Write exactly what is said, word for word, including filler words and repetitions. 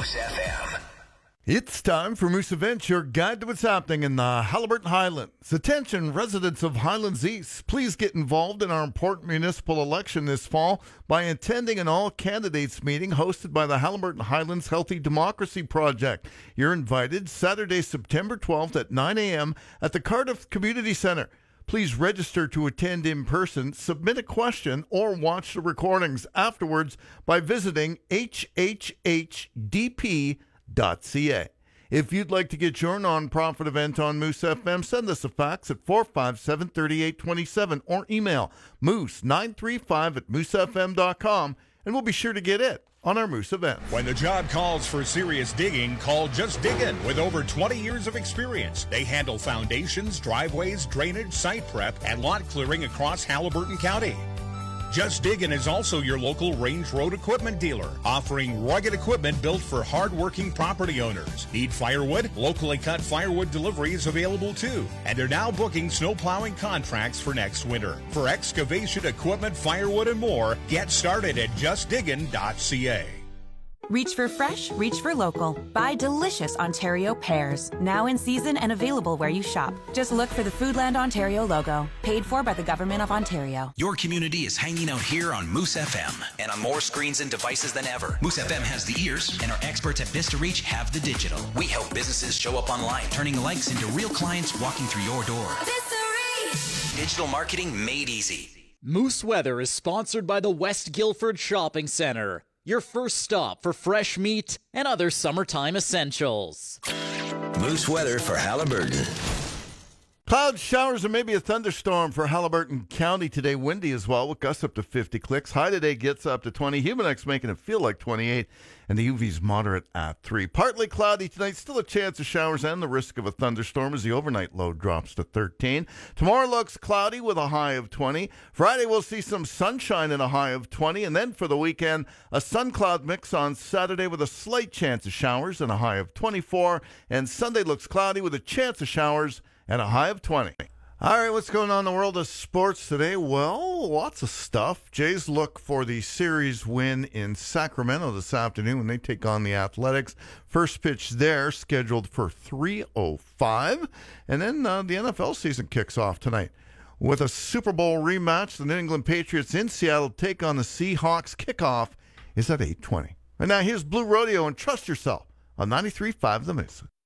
Moose F M. It's time for Moose Events, your guide to what's happening in the Haliburton Highlands. Attention, residents of Highlands East, please get involved in our important municipal election this fall by attending an all-candidates meeting hosted by the Haliburton Highlands Healthy Democracy Project. You're invited Saturday, September twelfth at nine a.m. at the Cardiff Community Centre. Please register to attend in person, submit a question, or watch the recordings afterwards by visiting h h h d p dot c a. If you'd like to get your nonprofit event on Moose F M, send us a fax at four five seven, three eight two seven or email moose nine three five at moose f m dot com, and we'll be sure to get it on our Moose event. When the job calls for serious digging, call Just Diggin' with over twenty years of experience. They handle foundations, driveways, drainage, site prep, and lot clearing across Haliburton County. Just Diggin' is also your local Range Road equipment dealer, offering rugged equipment built for hard-working property owners. Need firewood? Locally cut firewood delivery is available too. And they're now booking snow plowing contracts for next winter. For excavation equipment, firewood, and more, get started at just diggin dot c a. Reach for fresh, reach for local. Buy delicious Ontario pears. Now in season and available where you shop. Just look for the Foodland Ontario logo. Paid for by the Government of Ontario. Your community is hanging out here on Moose F M and on more screens and devices than ever. Moose F M has the ears, and our experts at Vista Reach have the digital. We help businesses show up online, turning likes into real clients walking through your door. Vista Reach! Digital marketing made easy. Moose Weather is sponsored by the West Guildford Shopping Centre, your first stop for fresh meat and other summertime essentials. Moose weather for Haliburton. Clouds, showers, and maybe a thunderstorm for Haliburton County today. Windy as well, with gusts up to fifty clicks. High today gets up to twenty. Humidex making it feel like twenty-eight. And the U V's moderate at three. Partly cloudy tonight. Still a chance of showers and the risk of a thunderstorm as the overnight low drops to thirteen. Tomorrow looks cloudy with a high of twenty. Friday we'll see some sunshine and a high of twenty. And then for the weekend, a sun-cloud mix on Saturday with a slight chance of showers and a high of twenty-four. And Sunday looks cloudy with a chance of showers and a high of twenty. All right, what's going on in the world of sports today? Well, lots of stuff. Jays look for the series win in Sacramento this afternoon when they take on the Athletics. First pitch there scheduled for three oh five. And then uh, the N F L season kicks off tonight with a Super Bowl rematch. The New England Patriots in Seattle take on the Seahawks. Kickoff is at eight twenty. And now here's Blue Rodeo and Trust Yourself on ninety-three point five The Moose.